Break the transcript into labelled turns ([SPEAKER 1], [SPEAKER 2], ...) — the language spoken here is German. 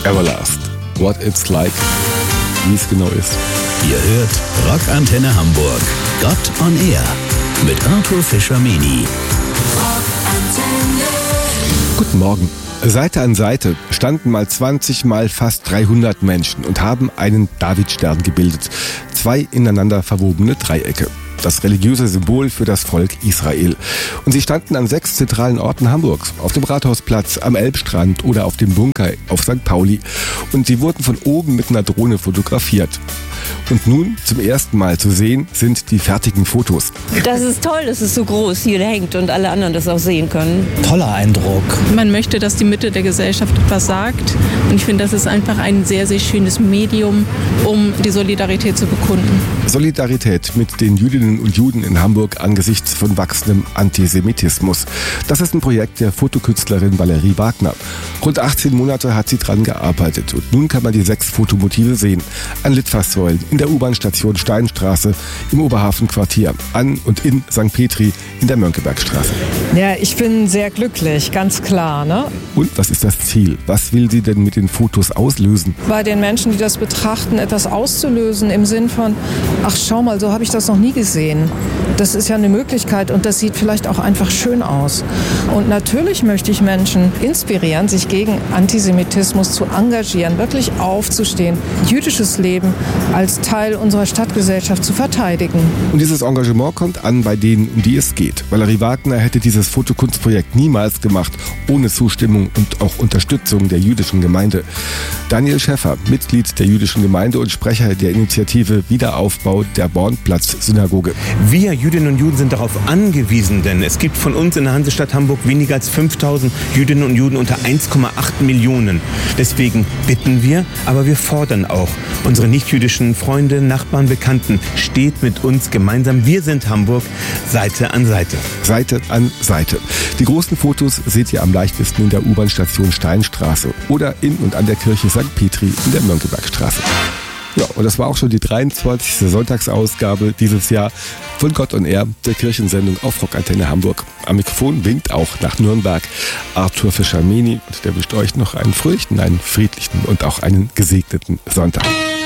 [SPEAKER 1] Everlast. What it's like, wie es genau ist.
[SPEAKER 2] Ihr hört Rockantenne Hamburg. Gott on Air mit Arthur Fischer-Meni.
[SPEAKER 1] Guten Morgen. Seite an Seite standen mal 20, mal fast 300 Menschen und haben einen Davidstern gebildet. 2 ineinander verwobene Dreiecke. Das religiöse Symbol für das Volk Israel. Und sie standen an 6 zentralen Orten Hamburgs. Auf dem Rathausplatz, am Elbstrand oder auf dem Bunker auf St. Pauli. Und sie wurden von oben mit einer Drohne fotografiert. Und nun zum ersten Mal zu sehen sind die fertigen Fotos.
[SPEAKER 3] Das ist toll, dass es so groß hier hängt und alle anderen das auch sehen können.
[SPEAKER 4] Toller Eindruck.
[SPEAKER 5] Man möchte, dass die Mitte der Gesellschaft etwas sagt. Und ich finde, das ist einfach ein sehr, sehr schönes Medium, um die Solidarität zu bekunden.
[SPEAKER 1] Solidarität mit den Jüdinnen und Juden in Hamburg angesichts von wachsendem Antisemitismus. Das ist ein Projekt der Fotokünstlerin Valerie Wagner. Rund 18 Monate hat sie dran gearbeitet und nun kann man die 6 Fotomotive sehen. An Litfaßsäulen, in der U-Bahn-Station Steinstraße, im Oberhafenquartier, an und in St. Petri, in der Mönckebergstraße.
[SPEAKER 6] Ja, ich bin sehr glücklich, ganz klar, ne?
[SPEAKER 1] Und was ist das Ziel? Was will sie denn mit den Fotos auslösen?
[SPEAKER 6] Bei den Menschen, die das betrachten, etwas auszulösen im Sinn von, ach schau mal, so habe ich das noch nie gesehen. Das ist ja eine Möglichkeit und das sieht vielleicht auch einfach schön aus. Und natürlich möchte ich Menschen inspirieren, sich gegen Antisemitismus zu engagieren, wirklich aufzustehen, jüdisches Leben als Teil unserer Stadtgesellschaft zu verteidigen.
[SPEAKER 1] Und dieses Engagement kommt an bei denen, um die es geht. Valerie Wagner hätte dieses Fotokunstprojekt niemals gemacht, ohne Zustimmung und auch Unterstützung der jüdischen Gemeinde. Daniel Schäffer, Mitglied der jüdischen Gemeinde und Sprecher der Initiative Wiederaufbau der Bornplatz-Synagoge.
[SPEAKER 7] Wir Jüdinnen und Juden sind darauf angewiesen, denn es gibt von uns in der Hansestadt Hamburg weniger als 5.000 Jüdinnen und Juden unter 1,8 Millionen. Deswegen bitten wir, aber wir fordern auch. Unsere nichtjüdischen Freunde, Nachbarn, Bekannten, steht mit uns gemeinsam. Wir sind Hamburg, Seite an Seite.
[SPEAKER 1] Seite an Seite. Die großen Fotos seht ihr am leichtesten in der U-Bahn-Station Steinstraße oder in und an der Kirche St. Petri in der Mönckebergstraße. Ja, und das war auch schon die 23. Sonntagsausgabe dieses Jahr von Gott on Air, der Kirchensendung auf Rockantenne Hamburg. Am Mikrofon winkt auch nach Nürnberg Arthur Fischer-Meni und der wünscht euch noch einen fröhlichen, einen friedlichen und auch einen gesegneten Sonntag.